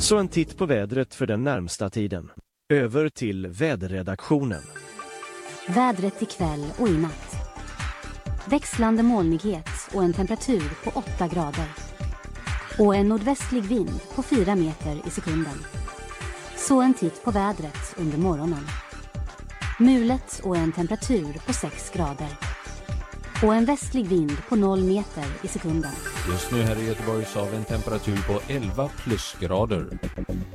Så en titt på vädret för den närmsta tiden. Över till väderredaktionen. Vädret ikväll och i natt. Växlande molnighet och en temperatur på 8 grader. Och en nordvästlig vind på 4 meter i sekunden. Så en titt på vädret under morgonen. Mulet och en temperatur på 6 grader. Och en västlig vind på 0 meter i sekunden. Just nu här i Göteborg så har vi en temperatur på 11 plusgrader.